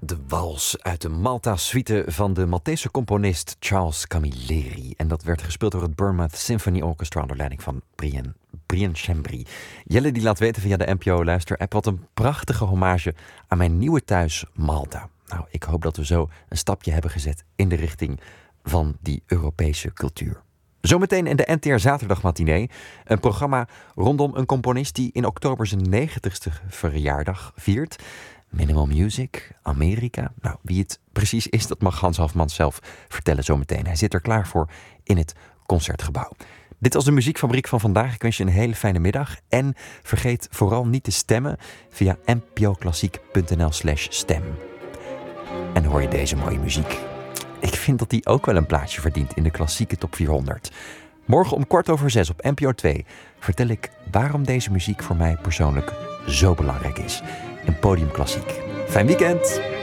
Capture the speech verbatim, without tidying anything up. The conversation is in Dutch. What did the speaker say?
de wals uit de Malta-suite van de Maltese componist Charles Camilleri. En dat werd gespeeld door het Bournemouth Symphony Orchestra onder leiding van Brian, Brian Chambry. Jelle die laat weten via de N P O Luister-app wat een prachtige hommage aan mijn nieuwe thuis Malta. Nou, ik hoop dat we zo een stapje hebben gezet in de richting van die Europese cultuur. Zometeen in de N T R Zaterdagmatinee, een programma rondom een componist die in oktober zijn negentigste verjaardag viert. Minimal Music, Amerika. Nou, wie het precies is, dat mag Hans Hofman zelf vertellen zometeen. Hij zit er klaar voor in het Concertgebouw. Dit was de muziekfabriek van vandaag. Ik wens je een hele fijne middag. En vergeet vooral niet te stemmen via npoklassiek.nl slash stem. En hoor je deze mooie muziek? Ik vind dat die ook wel een plaatsje verdient in de klassieke top vierhonderd. Morgen om kwart over zes op N P O twee vertel ik waarom deze muziek voor mij persoonlijk zo belangrijk is. In Podium Klassiek. Fijn weekend!